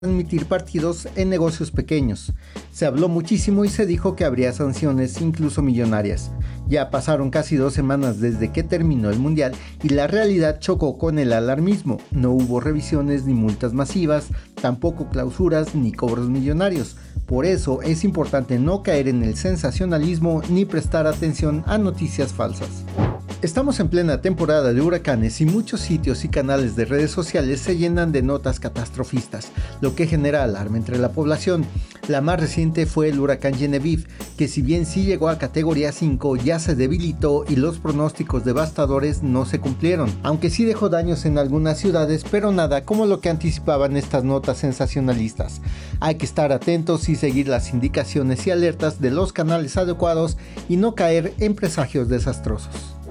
transmitir partidos en negocios pequeños. Se habló muchísimo y se dijo que habría sanciones, incluso millonarias. Ya pasaron casi 2 semanas desde que terminó el Mundial y la realidad chocó con el alarmismo. No hubo revisiones ni multas masivas, tampoco clausuras ni cobros millonarios. Por eso es importante no caer en el sensacionalismo ni prestar atención a noticias falsas. Estamos en plena temporada de huracanes y muchos sitios y canales de redes sociales se llenan de notas catastrofistas, lo que genera alarma entre la población. La más reciente fue el huracán Genevieve, que si bien sí llegó a categoría 5, ya se debilitó y los pronósticos devastadores no se cumplieron, aunque sí dejó daños en algunas ciudades, pero nada como lo que anticipaban estas notas sensacionalistas. Hay que estar atentos y seguir las indicaciones y alertas de los canales adecuados y no caer en presagios desastrosos.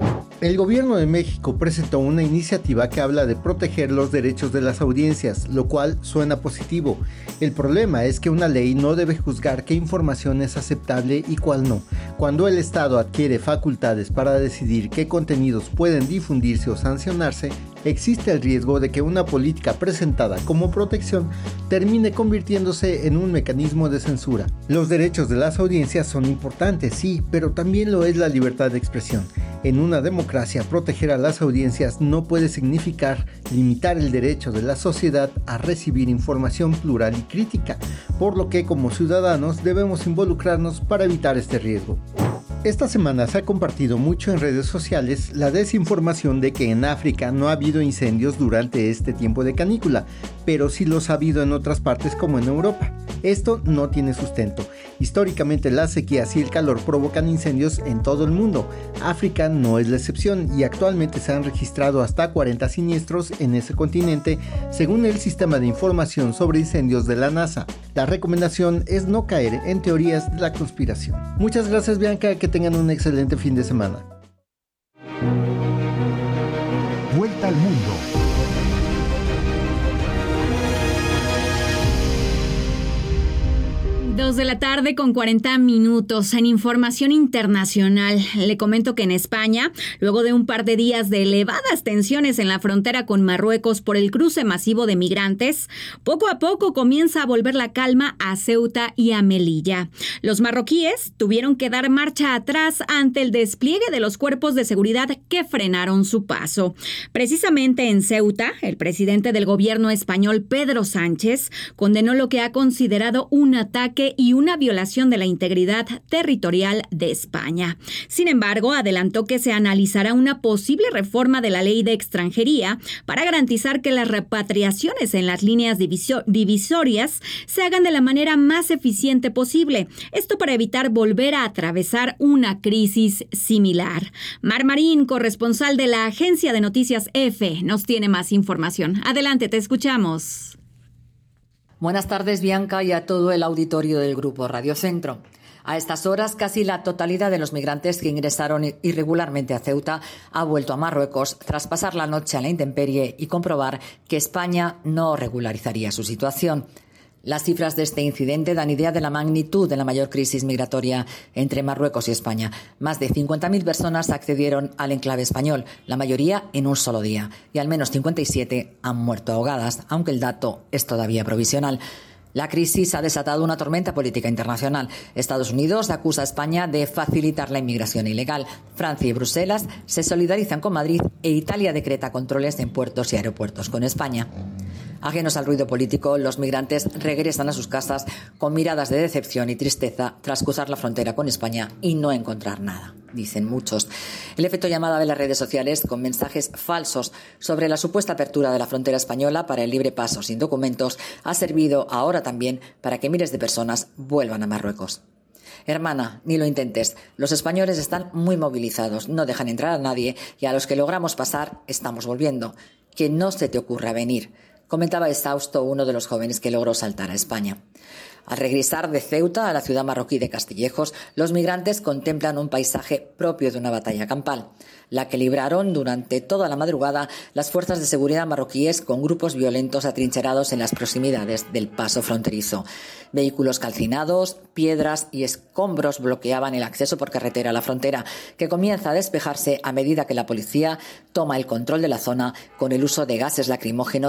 El gobierno de México presentó una iniciativa que habla de proteger los derechos de las audiencias, lo cual suena positivo. El problema es que una ley no debe juzgar qué información es aceptable y cuál no. Cuando el Estado adquiere facultades para decidir qué contenidos pueden difundirse o sancionarse, existe el riesgo de que una política presentada como protección termine convirtiéndose en un mecanismo de censura. Los derechos de las audiencias son importantes, sí, pero también lo es la libertad de expresión. En una democracia, proteger a las audiencias no puede significar limitar el derecho de la sociedad a recibir información plural y crítica, por lo que como ciudadanos debemos involucrarnos para evitar este riesgo. Esta semana se ha compartido mucho en redes sociales la desinformación de que en África no ha habido incendios durante este tiempo de canícula, pero sí los ha habido en otras partes como en Europa. Esto no tiene sustento. Históricamente las sequías y el calor provocan incendios en todo el mundo. África no es la excepción y actualmente se han registrado hasta 40 siniestros en ese continente, según el sistema de información sobre incendios de la NASA. La recomendación es no caer en teorías de la conspiración. Muchas gracias, Bianca, que tengan un excelente fin de semana. Vuelta al mundo. 2 de la tarde con 40 minutos. En información internacional, le comento que en España, luego de un par de días de elevadas tensiones en la frontera con Marruecos por el cruce masivo de migrantes, poco a poco comienza a volver la calma a Ceuta y a Melilla. Los marroquíes tuvieron que dar marcha atrás ante el despliegue de los cuerpos de seguridad que frenaron su paso. Precisamente en Ceuta, el presidente del gobierno español, Pedro Sánchez, condenó lo que ha considerado un ataque y una violación de la integridad territorial de España. Sin embargo, adelantó que se analizará una posible reforma de la ley de extranjería para garantizar que las repatriaciones en las líneas divisorias se hagan de la manera más eficiente posible. Esto para evitar volver a atravesar una crisis similar. Mar Marín, corresponsal de la agencia de noticias EFE, nos tiene más información. Adelante, te escuchamos. Buenas tardes, Bianca, y a todo el auditorio del Grupo Radio Centro. A estas horas, casi la totalidad de los migrantes que ingresaron irregularmente a Ceuta ha vuelto a Marruecos tras pasar la noche a la intemperie y comprobar que España no regularizaría su situación. Las cifras de este incidente dan idea de la magnitud de la mayor crisis migratoria entre Marruecos y España. Más de 50.000 personas accedieron al enclave español, la mayoría en un solo día, y al menos 57 han muerto ahogadas, aunque el dato es todavía provisional. La crisis ha desatado una tormenta política internacional. Estados Unidos acusa a España de facilitar la inmigración ilegal. Francia y Bruselas se solidarizan con Madrid e Italia decreta controles en puertos y aeropuertos con España. Ajenos al ruido político, los migrantes regresan a sus casas con miradas de decepción y tristeza tras cruzar la frontera con España y no encontrar nada, dicen muchos. El efecto llamada de las redes sociales con mensajes falsos sobre la supuesta apertura de la frontera española para el libre paso sin documentos ha servido ahora también para que miles de personas vuelvan a Marruecos. Hermana, ni lo intentes. Los españoles están muy movilizados, no dejan entrar a nadie y a los que logramos pasar estamos volviendo. Que no se te ocurra venir, comentaba exhausto uno de los jóvenes que logró saltar a España. Al regresar de Ceuta a la ciudad marroquí de Castillejos, los migrantes contemplan un paisaje propio de una batalla campal, la que libraron durante toda la madrugada las fuerzas de seguridad marroquíes con grupos violentos atrincherados en las proximidades del paso fronterizo. Vehículos calcinados, piedras y escombros bloqueaban el acceso por carretera a la frontera, que comienza a despejarse a medida que la policía toma el control de la zona con el uso de gases lacrimógenos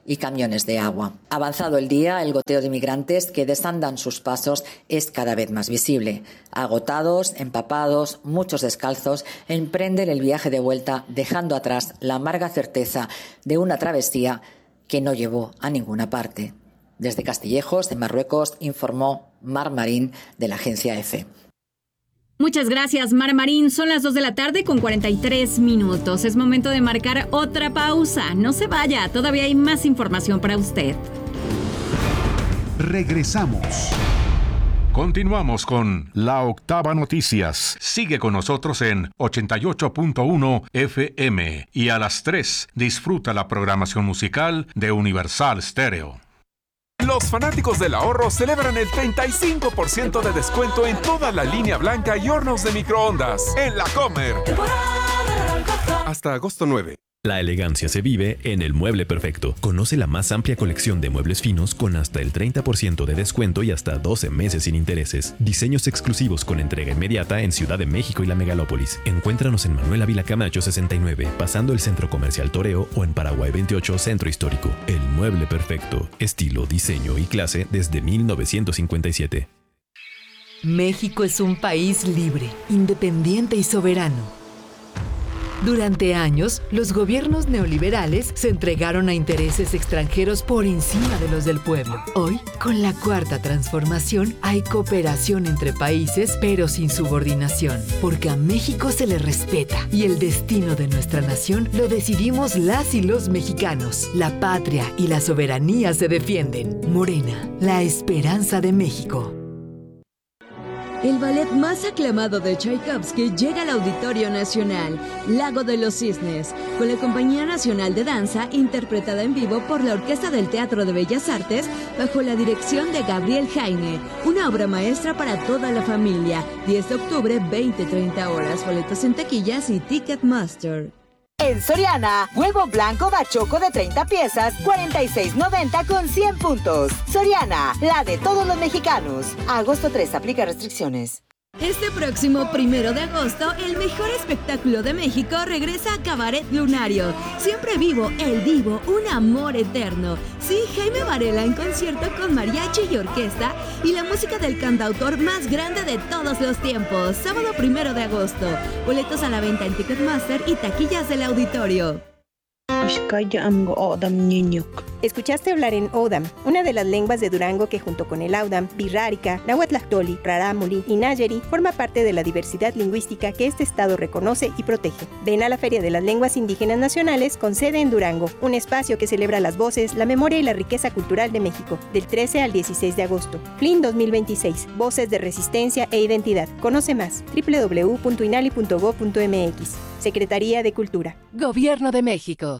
y camiones de agua. Avanzado el día, el goteo de migrantes que desandan sus pasos es cada vez más visible. Agotados, empapados, muchos descalzos, emprenden el viaje de vuelta, dejando atrás la amarga certeza de una travesía que no llevó a ninguna parte. Desde Castillejos, de Marruecos, informó Mar Marín de la agencia EFE. Muchas gracias, Mar Marín. Son las 2 de la tarde con 43 minutos. Es momento de marcar otra pausa. No se vaya, todavía hay más información para usted. Regresamos. Continuamos con La Octava Noticias. Sigue con nosotros en 88.1 FM y a las 3 disfruta la programación musical de Universal Stereo. Los fanáticos del ahorro celebran el 35% de descuento en toda la línea blanca y hornos de microondas en La Comer. Hasta agosto 9. La elegancia se vive en El Mueble Perfecto. Conoce la más amplia colección de muebles finos con hasta el 30% de descuento y hasta 12 meses sin intereses. Diseños exclusivos con entrega inmediata en Ciudad de México y la Megalópolis. Encuéntranos en Manuel Ávila Camacho 69, pasando el Centro Comercial Toreo, o en Paraguay 28, Centro Histórico. El Mueble Perfecto. Estilo, diseño y clase desde 1957. México es un país libre, independiente y soberano. Durante años, los gobiernos neoliberales se entregaron a intereses extranjeros por encima de los del pueblo. Hoy, con la Cuarta Transformación, hay cooperación entre países, pero sin subordinación, porque a México se le respeta y el destino de nuestra nación lo decidimos las y los mexicanos. La patria y la soberanía se defienden. Morena, la esperanza de México. El ballet más aclamado de Tchaikovsky llega al Auditorio Nacional, Lago de los Cisnes, con la Compañía Nacional de Danza, interpretada en vivo por la Orquesta del Teatro de Bellas Artes, bajo la dirección de Gabriel Jaime. Una obra maestra para toda la familia. 10 de octubre, 20-30 horas. Boletos en taquillas y Ticketmaster. En Soriana, huevo blanco bachoco de 30 piezas, $46.90 con 100 puntos. Soriana, la de todos los mexicanos. A agosto 3, aplica restricciones. Este próximo 1 de agosto, el mejor espectáculo de México regresa a Cabaret Lunario. Siempre vivo, el divo, un amor eterno. Sí, Jaime Varela en concierto con mariachi y orquesta y la música del cantautor más grande de todos los tiempos. Sábado 1 de agosto. Boletos a la venta en Ticketmaster y taquillas del auditorio. Escuchaste hablar en O'odham, una de las lenguas de Durango que junto con el Audam, Birrárica, Nahuatlactoli, Rarámuri y Nayeri forma parte de la diversidad lingüística que este estado reconoce y protege. Ven a la Feria de las Lenguas Indígenas Nacionales con sede en Durango, un espacio que celebra las voces, la memoria y la riqueza cultural de México, del 13 al 16 de agosto. FLIN 2026, Voces de Resistencia e Identidad. Conoce más, www.inali.gov.mx. Secretaría de Cultura. Gobierno de México.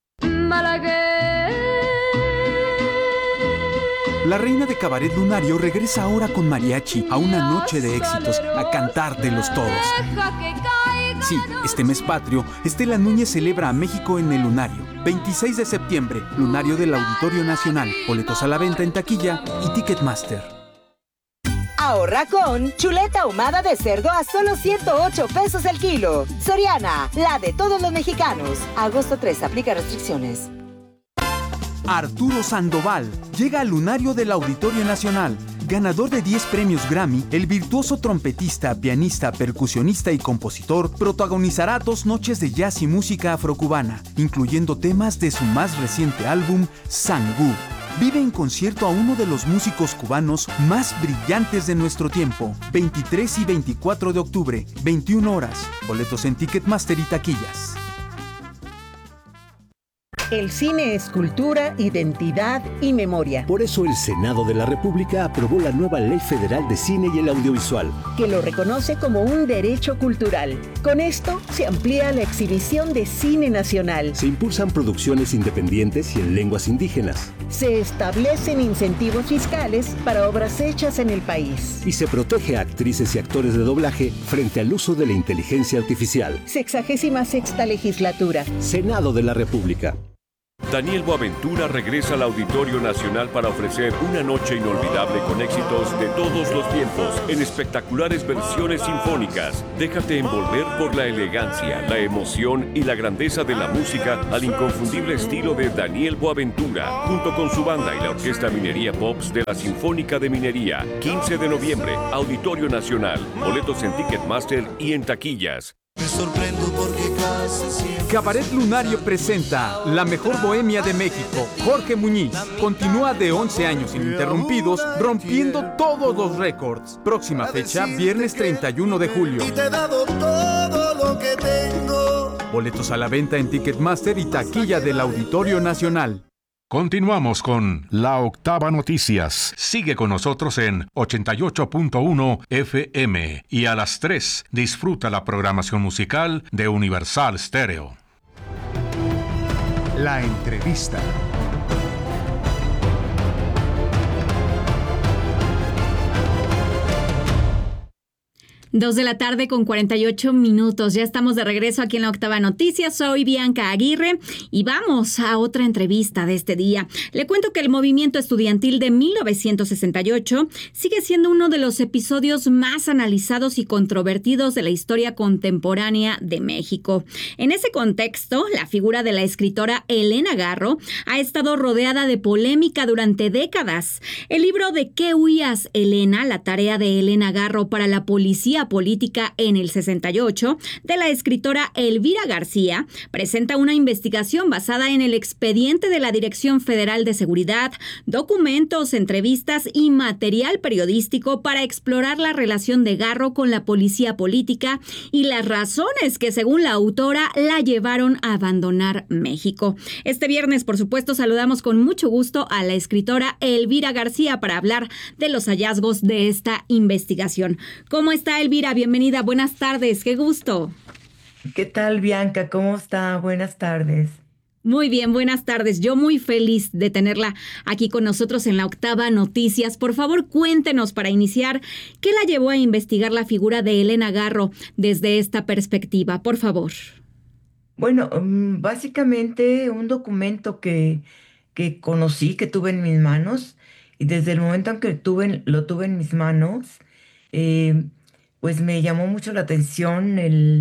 La reina de Cabaret Lunario regresa ahora con mariachi a una noche de éxitos, a cantar de los todos. Sí, este mes patrio, Estela Núñez celebra a México en el Lunario. 26 de septiembre, Lunario del Auditorio Nacional. Boletos a la venta en taquilla y Ticketmaster. Ahorra con chuleta ahumada de cerdo a solo 108 pesos el kilo. Soriana, la de todos los mexicanos. Agosto 3, aplica restricciones. Arturo Sandoval llega al Lunario del Auditorio Nacional. Ganador de 10 premios Grammy, el virtuoso trompetista, pianista, percusionista y compositor protagonizará 2 noches de jazz y música afrocubana, incluyendo temas de su más reciente álbum, Sangú. Vive en concierto a uno de los músicos cubanos más brillantes de nuestro tiempo. 23 y 24 de octubre, 21 horas. Boletos en Ticketmaster y taquillas. El cine es cultura, identidad y memoria. Por eso el Senado de la República aprobó la nueva Ley Federal de Cine y el Audiovisual, que lo reconoce como un derecho cultural. Con esto se amplía la exhibición de cine nacional. Se impulsan producciones independientes y en lenguas indígenas. Se establecen incentivos fiscales para obras hechas en el país. Y se protege a actrices y actores de doblaje frente al uso de la inteligencia artificial. 66ª legislatura. Senado de la República. Daniel Boaventura regresa al Auditorio Nacional para ofrecer una noche inolvidable con éxitos de todos los tiempos en espectaculares versiones sinfónicas. Déjate envolver por la elegancia, la emoción y la grandeza de la música al inconfundible estilo de Daniel Boaventura, junto con su banda y la Orquesta Minería Pops de la Sinfónica de Minería. 15 de noviembre, Auditorio Nacional. Boletos en Ticketmaster y en taquillas. Me sorprendo porque casi siempre... Cabaret Lunario presenta La Mejor Bohemia de México. Jorge Muñiz continúa de 11 años ininterrumpidos, rompiendo todos los récords. Próxima fecha, viernes 31 de julio. Y te he dado todo lo que tengo. Boletos a la venta en Ticketmaster y taquilla del Auditorio Nacional. Continuamos con La Octava Noticias. Sigue con nosotros en 88.1 FM y a las 3 disfruta la programación musical de Universal Stereo. La entrevista. 2:48 p.m. Ya estamos de regreso aquí en La Octava Noticias. Soy Bianca Aguirre y vamos a otra entrevista de este día. Le cuento que el movimiento estudiantil de 1968 sigue siendo uno de los episodios más analizados y controvertidos de la historia contemporánea de México. En ese contexto, la figura de la escritora Elena Garro ha estado rodeada de polémica durante décadas. El libro ¿De qué huías, Elena? La tarea de Elena Garro para la policía política en el 68, de la escritora Elvira García, presenta una investigación basada en el expediente de la Dirección Federal de Seguridad, documentos, entrevistas y material periodístico para explorar la relación de Garro con la policía política y las razones que, según la autora, la llevaron a abandonar México. Este viernes, por supuesto, saludamos con mucho gusto a la escritora Elvira García para hablar de los hallazgos de esta investigación. ¿Cómo está, Elvira? Bienvenida, buenas tardes, qué gusto. ¿Qué tal, Bianca? ¿Cómo está? Buenas tardes. Muy bien, buenas tardes. Yo muy feliz de tenerla aquí con nosotros en La Octava Noticias. Por favor, cuéntenos para iniciar, ¿qué la llevó a investigar la figura de Elena Garro desde esta perspectiva? Por favor. Bueno, básicamente un documento que conocí, que tuve en mis manos, y desde el momento en que lo tuve en mis manos, pues me llamó mucho la atención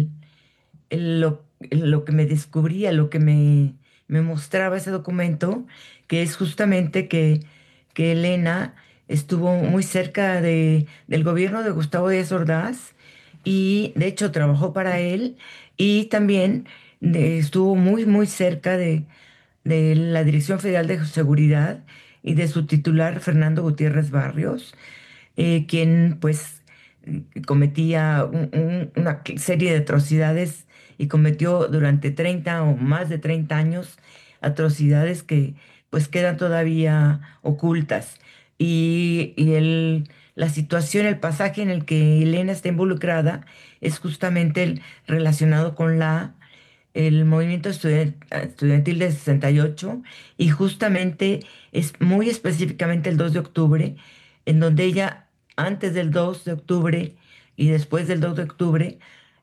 lo que me descubría, lo que me mostraba ese documento, que es justamente que Elena estuvo muy cerca del gobierno de Gustavo Díaz Ordaz y de hecho trabajó para él y también estuvo muy, muy cerca de la Dirección Federal de Seguridad y de su titular, Fernando Gutiérrez Barrios, quien pues cometía una serie de atrocidades y cometió durante 30 o más de 30 años atrocidades que pues quedan todavía ocultas. Y la situación, el pasaje en el que Elena está involucrada es justamente relacionado con el movimiento estudiantil de 68 y justamente es muy específicamente el 2 de octubre, en donde ella antes del 2 de octubre y después del 2 de octubre,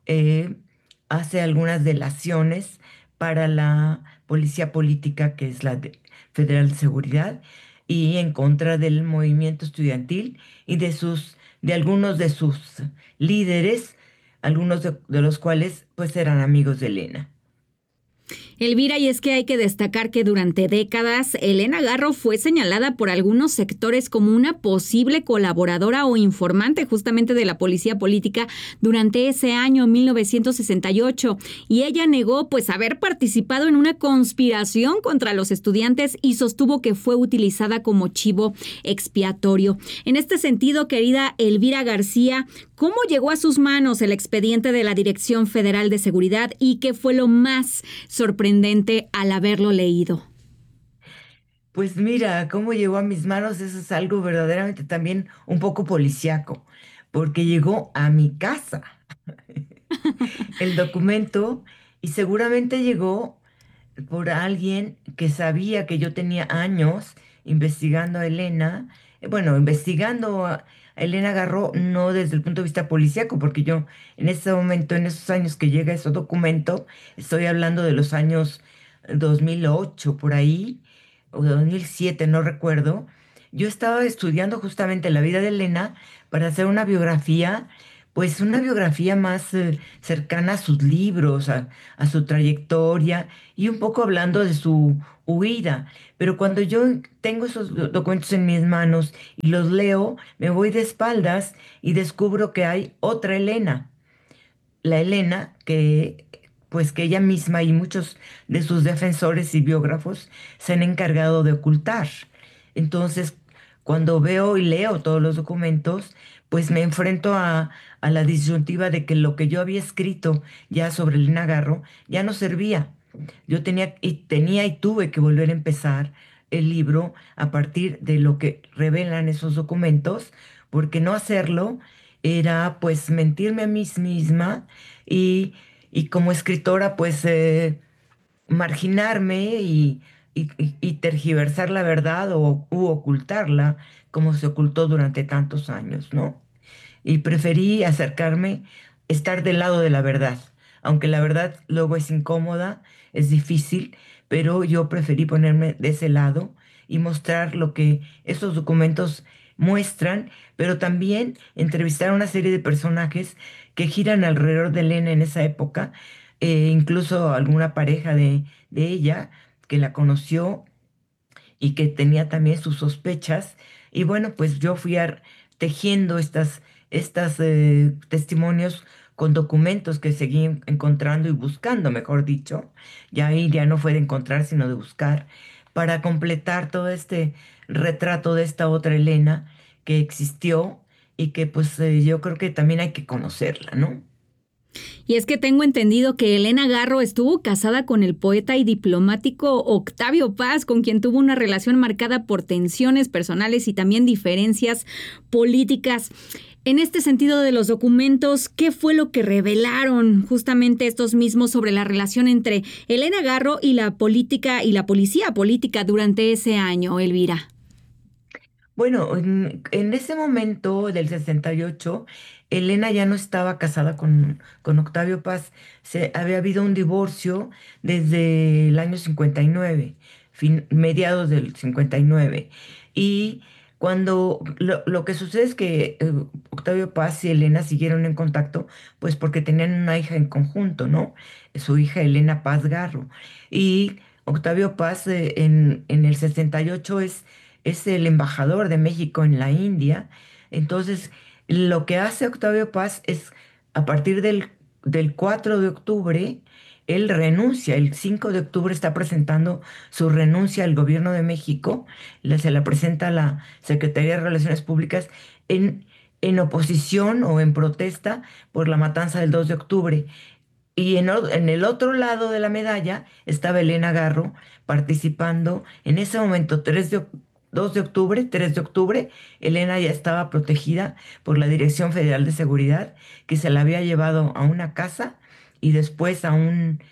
hace algunas delaciones para la policía política, que es la Federal de Seguridad, y en contra del movimiento estudiantil y de algunos de sus líderes, algunos de los cuales pues eran amigos de Elena. Elvira, y es que hay que destacar que durante décadas Elena Garro fue señalada por algunos sectores como una posible colaboradora o informante justamente de la policía política durante ese año 1968 y ella negó pues haber participado en una conspiración contra los estudiantes y sostuvo que fue utilizada como chivo expiatorio. En este sentido, querida Elvira García, ¿cómo llegó a sus manos el expediente de la Dirección Federal de Seguridad y qué fue lo más sorprendente al haberlo leído? Pues mira, cómo llegó a mis manos, eso es algo verdaderamente también un poco policíaco, porque llegó a mi casa el documento y seguramente llegó por alguien que sabía que yo tenía años investigando a Elena, investigando a Elena Garro, no desde el punto de vista policíaco, porque yo en ese momento, en esos años que llega ese documento, estoy hablando de los años 2008, por ahí, o 2007, no recuerdo. Yo estaba estudiando justamente la vida de Elena para hacer una biografía, pues una biografía más cercana a sus libros, a su trayectoria y un poco hablando de su huida. Pero cuando yo tengo esos documentos en mis manos y los leo, me voy de espaldas y descubro que hay otra Elena, la Elena que pues que ella misma y muchos de sus defensores y biógrafos se han encargado de ocultar. Entonces, cuando veo y leo todos los documentos, pues me enfrento a la disyuntiva de que lo que yo había escrito ya sobre Elena Garro ya no servía. Yo tenía y tuve que volver a empezar el libro a partir de lo que revelan esos documentos, porque no hacerlo era pues mentirme a mí misma y, y como escritora pues marginarme y tergiversar la verdad u ocultarla como se ocultó durante tantos años, ¿no? Y preferí acercarme, estar del lado de la verdad, aunque la verdad luego es incómoda, es difícil, pero yo preferí ponerme de ese lado y mostrar lo que estos documentos muestran, pero también entrevistar a una serie de personajes que giran alrededor de Elena en esa época, incluso alguna pareja de ella que la conoció y que tenía también sus sospechas. Y bueno, pues yo fui tejiendo estas testimonios con documentos que seguí encontrando y buscando, mejor dicho. Ya ahí ya no fue de encontrar, sino de buscar, para completar todo este retrato de esta otra Elena que existió y que pues yo creo que también hay que conocerla, ¿no? Y es que tengo entendido que Elena Garro estuvo casada con el poeta y diplomático Octavio Paz, con quien tuvo una relación marcada por tensiones personales y también diferencias políticas. En este sentido de los documentos, ¿qué fue lo que revelaron justamente estos mismos sobre la relación entre Elena Garro y la política y la policía política durante ese año, Elvira? Bueno, en ese momento del 68, Elena ya no estaba casada con Octavio Paz. Había habido un divorcio desde el año 59, mediados del 59. Y cuando lo que sucede es que Octavio Paz y Elena siguieron en contacto, pues porque tenían una hija en conjunto, ¿no? Su hija Elena Paz Garro. Y Octavio Paz en el 68 es el embajador de México en la India. Entonces, lo que hace Octavio Paz es, a partir del 4 de octubre, él renuncia. El 5 de octubre está presentando su renuncia al gobierno de México. Se la presenta a la Secretaría de Relaciones Públicas en oposición o en protesta por la matanza del 2 de octubre. Y en el otro lado de la medalla estaba Elena Garro participando. En ese momento, 2 de octubre, 3 de octubre, Elena ya estaba protegida por la Dirección Federal de Seguridad, que se la había llevado a una casa y después a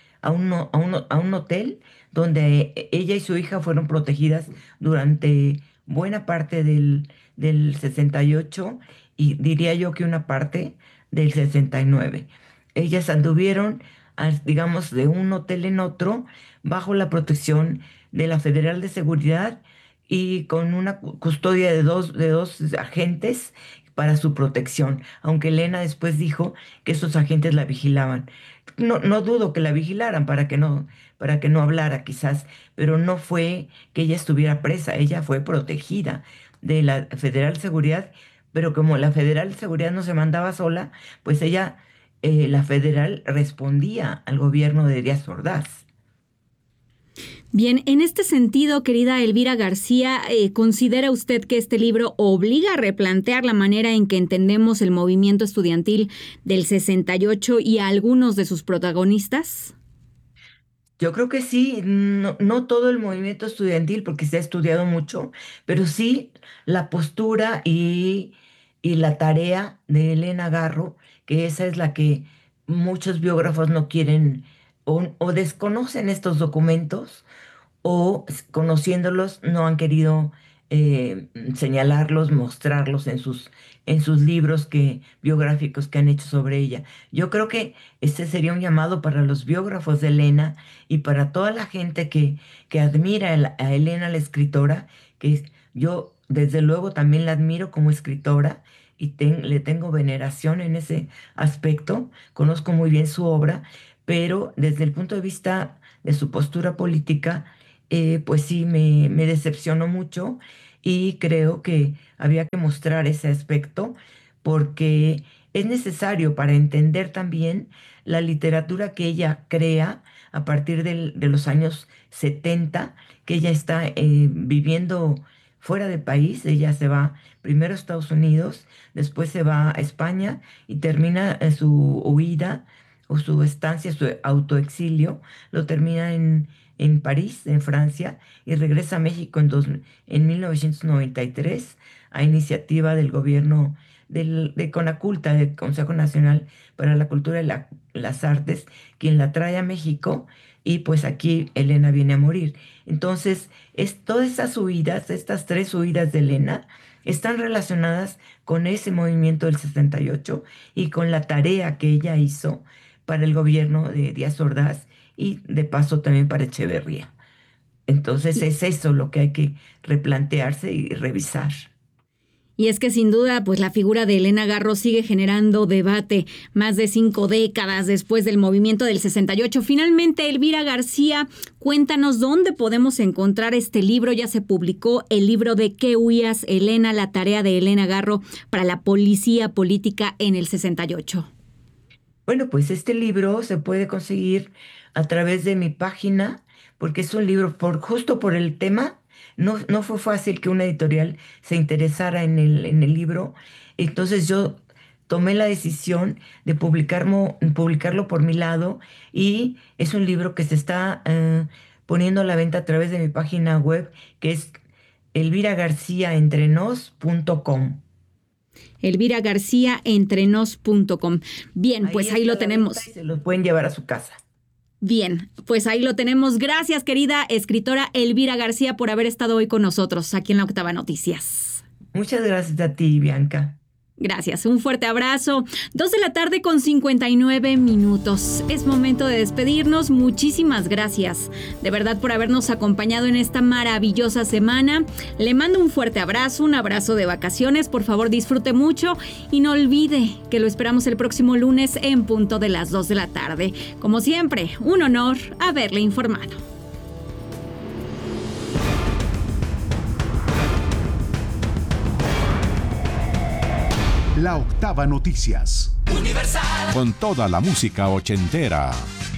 un hotel donde ella y su hija fueron protegidas durante buena parte del 68 y diría yo que una parte del 69. Ellas anduvieron, digamos, de un hotel en otro bajo la protección de la Federal de Seguridad y con una custodia de dos agentes para su protección, aunque Elena después dijo que esos agentes la vigilaban. No dudo que la vigilaran para que no hablara quizás, pero no fue que ella estuviera presa, ella fue protegida de la Federal Seguridad, pero como la Federal Seguridad no se mandaba sola, pues la Federal respondía al gobierno de Díaz Ordaz. Bien, en este sentido, querida Elvira García, ¿considera usted que este libro obliga a replantear la manera en que entendemos el movimiento estudiantil del 68 y a algunos de sus protagonistas? Yo creo que sí, no todo el movimiento estudiantil, porque se ha estudiado mucho, pero sí la postura y la tarea de Elena Garro, que esa es la que muchos biógrafos no quieren o desconocen estos documentos o conociéndolos no han querido señalarlos, mostrarlos en sus libros biográficos que han hecho sobre ella. Yo creo que este sería un llamado para los biógrafos de Elena y para toda la gente que admira a Elena, la escritora, que yo desde luego también la admiro como escritora y le tengo veneración en ese aspecto. Conozco muy bien su obra, pero desde el punto de vista de su postura política, pues sí, me decepcionó mucho, y creo que había que mostrar ese aspecto porque es necesario para entender también la literatura que ella crea a partir de los años 70, que ella está viviendo fuera del país. Ella se va primero a Estados Unidos, después se va a España y termina su huida o su estancia, su autoexilio, lo termina en París, en Francia, y regresa a México en 1993 a iniciativa del gobierno de CONACULTA, del Consejo Nacional para la Cultura y las Artes, quien la trae a México, y pues aquí Elena viene a morir. Entonces, todas esas huidas, estas 3 huidas de Elena, están relacionadas con ese movimiento del 68 y con la tarea que ella hizo para el gobierno de Díaz Ordaz y de paso también para Echeverría. Entonces es eso lo que hay que replantearse y revisar. Y es que sin duda, pues la figura de Elena Garro sigue generando debate más de 5 décadas después del movimiento del 68. Finalmente, Elvira García, cuéntanos dónde podemos encontrar este libro. Ya se publicó el libro de ¿Qué huías, Elena? La tarea de Elena Garro para la policía política en el 68. Bueno, pues este libro se puede conseguir a través de mi página, porque es un libro justo por el tema. No fue fácil que una editorial se interesara en el libro. Entonces yo tomé la decisión de publicarlo por mi lado, y es un libro que se está poniendo a la venta a través de mi página web, que es elviragarciaentrenos.com. elviragarciaentrenos.com. Bien, pues ahí lo tenemos. Se los pueden llevar a su casa. Bien, pues ahí lo tenemos. Gracias, querida escritora Elvira García, por haber estado hoy con nosotros aquí en La Octava Noticias. Muchas gracias a ti, Bianca. Gracias, un fuerte abrazo. 2:59 p.m. Es momento de despedirnos. Muchísimas gracias, de verdad, por habernos acompañado en esta maravillosa semana. Le mando un fuerte abrazo, un abrazo de vacaciones. Por favor, disfrute mucho y no olvide que lo esperamos el próximo lunes en punto de las 2 de la tarde. Como siempre, un honor haberle informado. La Octava Noticias. Universal. Con toda la música ochentera.